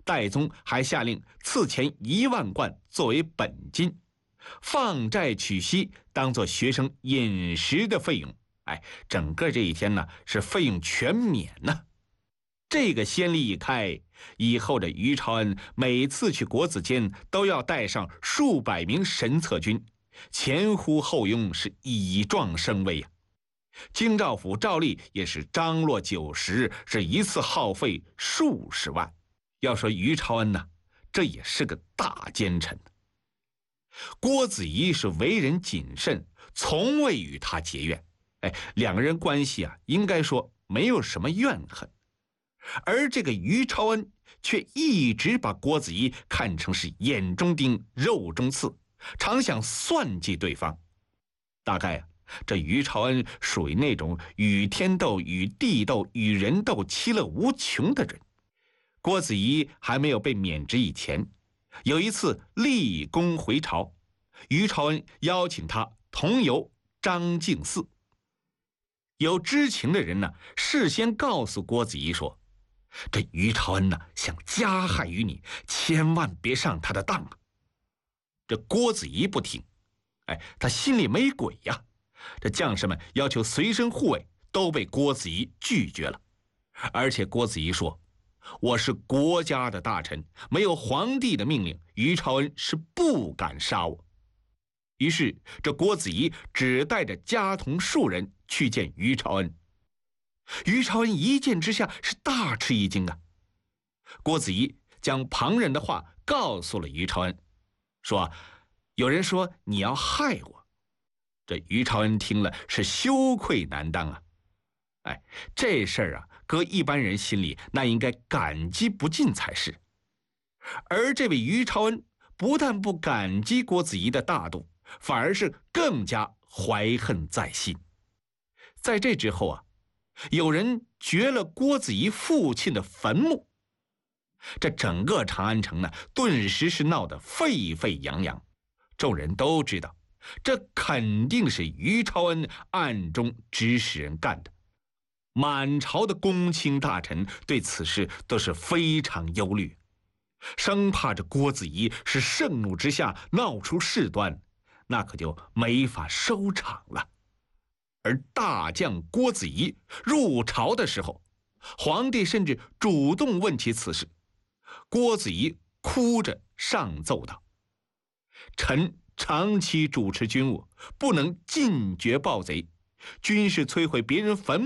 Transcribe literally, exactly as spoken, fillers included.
戴宗还下令赐钱一万贯作为本金，放债取息当作学生饮食的费用。哎，整个这一天呢是费用全免呢。这个先例一开，以后的于朝恩每次去国子监都要带上数百名神策军，前呼后拥，是以壮声威啊。京兆府照例也是张罗酒食，是一次耗费数十万。要说于朝恩呢，这也是个大奸臣。郭子仪是为人谨慎，从未与他结怨。哎，两个人关系啊，应该说没有什么怨恨。而这个于朝恩却一直把郭子仪看成是眼中钉、肉中刺，常想算计对方。大概啊，这于朝恩属于那种与天斗、与地斗、与人斗，其乐无穷的人。郭子仪还没有被免职以前，有一次立功回朝，于朝恩邀请他同游张敬寺。有知情的人呢，事先告诉郭子仪说，这于朝恩呢想加害于你，千万别上他的当啊。这郭子仪不听，哎，他心里没鬼呀。这将士们要求随身护卫，都被郭子仪拒绝了。而且郭子仪说，我是国家的大臣，没有皇帝的命令，于朝恩是不敢杀我。于是这郭子仪只带着家童数人去见于朝恩。于朝恩一见之下是大吃一惊啊。郭子仪将旁人的话告诉了于朝恩，说有人说你要害我。这于朝恩听了是羞愧难当啊。哎，这事儿啊，搁一般人心里那应该感激不尽才是。而这位于朝恩不但不感激郭子仪的大度，反而是更加怀恨在心。在这之后啊，有人掘了郭子仪父亲的坟墓，这整个长安城呢，顿时是闹得沸沸扬扬。众人都知道，这肯定是于朝恩暗中指使人干的。满朝的公卿大臣对此事都是非常忧虑，生怕这郭子仪是盛怒之下闹出事端，那可就没法收场了。而大将郭子仪入朝的时候，皇帝甚至主动问起此事。郭子仪哭着上奏道，臣长期主持军务，不能尽绝暴贼，军事摧毁别人坟墓